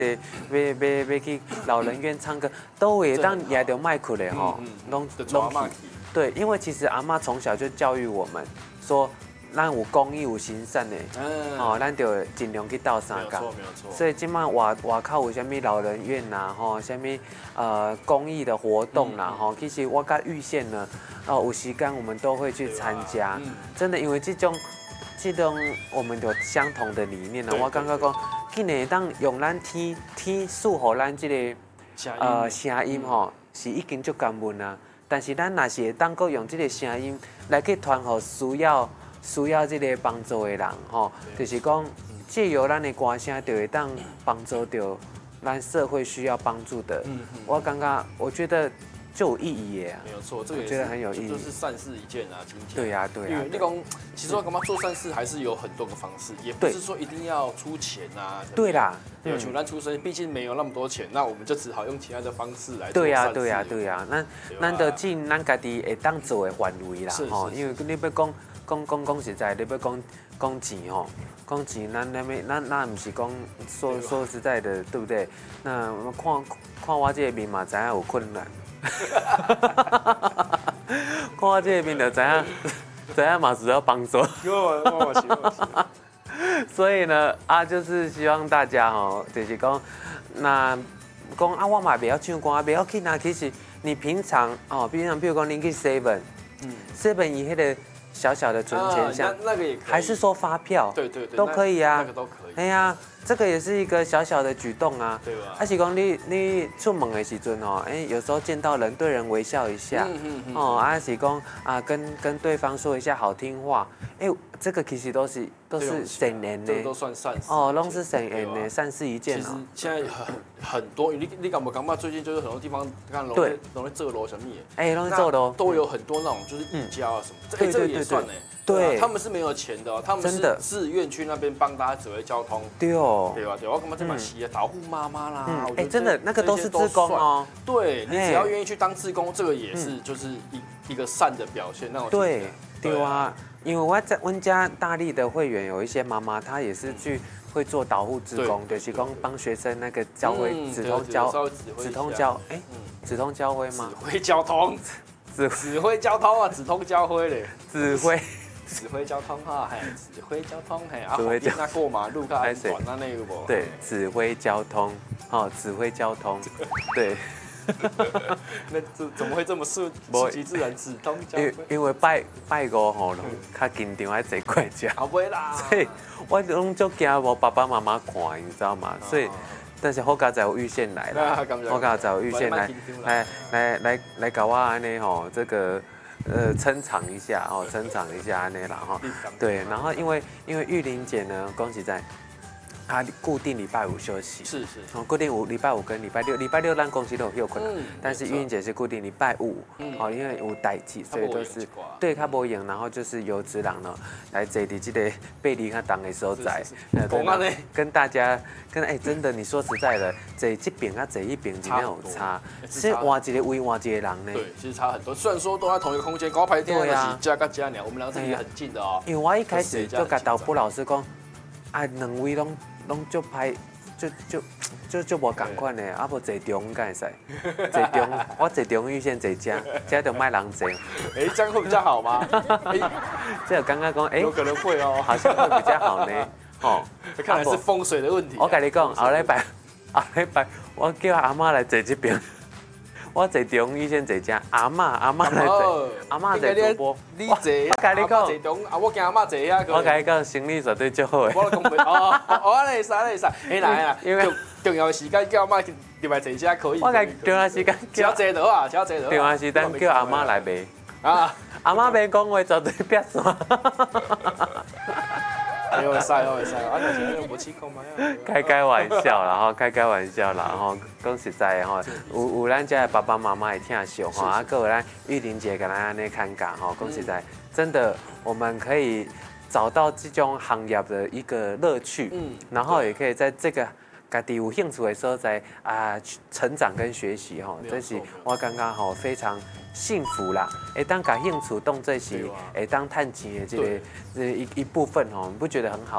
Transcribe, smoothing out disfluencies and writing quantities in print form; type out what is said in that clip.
要去老人院唱歌，都会当也着麦克的吼，拢去。对，因为其实阿嬷从小就教育我们说，咱有公益有行善的，咱就尽量去斗相共。 没有错。 所以今晚外口有啥物老人院呐，啥物公益的活动啦，其实我甲玉县呢，有时间我们都会去参加。真的，因为这种我们有相同的理念呢，我感觉讲，竟然当用咱天赐予咱这个声音吼，是已经足甘愿啊。但是咱若是会当用这个声音来去传予需要这个帮助的人吼，就是讲借由咱的歌声，就会当帮助到咱社会需要帮助的。我觉得就有意义耶。 没有错，这个我觉得很有意义， 就是善事一件啊，今天。 对呀。 因为你讲，其实我感觉做善事还是有很多个方式，也不是说一定要出钱啊。 对啦。 有穷咱出身，毕竟没有那么多钱，那我们就只好用其他的方式来做善事。 对呀。咱就尽咱家己会当做的范围啦，吼。因为你要讲实在，你要讲钱吼，讲钱咱唔是讲说实在的，对不对？那看我这个面嘛，知影有困难。看我这个面就知影嘛需要帮助。所以呢，就是希望大家吼，就是讲，那讲我嘛不要唱歌，不要紧啊。其实你平常比如讲你去 7 以迄个小小的存钱箱， 那个也可以， 还是说发票， 对， 都可以啊， 那个都可以。 哎呀，这个也是一个小小的举动啊。 对吧？ 是讲你出门的时阵有时候见到人对人微笑一下，是讲跟对方说一下好听话，这个其实都是善言的， 这个都算善事。 拢是善言的，善事一件。 其实现在很多，你感不感觉最近就是很多地方看容易做楼什么的， 容易做楼都有很多那种就是义家啊什么，这个也算呢。 对， 他们是没有钱的，他们是自愿去那边帮大家指挥交通。 对吧？我干嘛这么洗保护妈妈啦？ 真的那个都是志工哦。 对，你只要愿意去当志工，这个也是就是一个善的表现。那种对啊，因为我家大力的会员有一些妈妈，她也是会做导护志工，就是讲帮学生那个教会指通交会吗？ 指挥交通。指挥交通啊，指通交辉嘞，指挥交通哈，指挥交通那过马路看安全那个不？ 对，指挥交通，指挥交通，对。 那怎么会这么顺其自然？指通交辉。 因为拜五吼，较紧张爱坐过家。 不会啦。 所以我拢足惊无爸爸妈妈看，你知道吗？所以。但是好佳在有预线来了，好佳在有预线来搞我安尼吼，这个撑场一下安尼啦哈。对，然后因为玉玲姐呢，恭喜在。她固定礼拜五休息， 是， 固定礼拜五跟礼拜六，礼拜六咱公司都有可能，但是玉英姐是固定礼拜五，因为有代志，所以都是对她无用，然后就是由职人呢来坐伫这个背离较重的所在，跟大家真的，你说实在的，坐这边啊坐一边真的有差，是换一个位换一个人呢， 对，其实差很多。虽然说都在同一个空间，高排店是家跟家鸟，我们两个是离很近的哦。 因为我一开始就跟导播老师讲，两位拢就拍就无共款的，无坐中敢会使？坐中我坐中预先坐这就卖人坐。 这样会比较好吗？ 这有刚刚讲有可能会哦， 好像会比较好呢。 看来是风水的问题。 我跟你讲，后礼拜我叫阿嬷来坐这边。我坐中医先坐正，阿嬷来坐，阿嬷坐主播。 你坐，我跟你讲， 坐中，我惊阿嬷坐遐。 我跟你讲，生理绝对足好的。 我讲安尼使，来，因为重要时间叫阿嬷入来坐遮可以。 我讲重要时间叫坐倒啊，叫坐倒。 重要时间叫阿嬷来卖。阿嬷袂讲话，绝对撇线。 会使，就是无试过嘛。 开玩笑啦吼，开玩笑啦吼。讲实在吼，有咱家的爸爸妈妈会听上吼，还有咱玉玲姐跟咱安尼看讲吼。讲实在，真的我们可以找到这种行业的一个乐趣，然后也可以在这个家己有兴趣的所在成长跟学习吼，这是我感觉吼非常幸福啦。当把兴趣当做是当赚钱的这个一部分吼，你不觉得很好？